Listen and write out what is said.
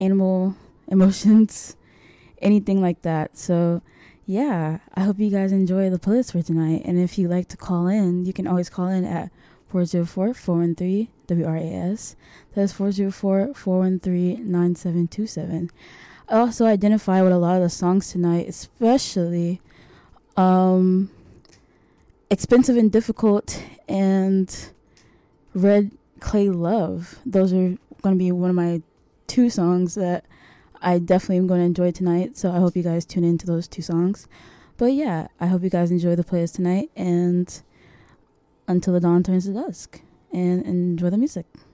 animal emotions, anything like that. So yeah, I hope you guys enjoy the playlist for tonight. And if you like to call in, you can always call in at 404-413-WRAS. That's 404-413-9727. I also identify with a lot of the songs tonight, especially Expensive and Difficult and Red Clay Love. Those are going to be one of my two songs that I definitely am going to enjoy tonight. So I hope you guys tune into those two songs. But yeah, I hope you guys enjoy the playlist tonight. And until the dawn turns to dusk. And enjoy the music.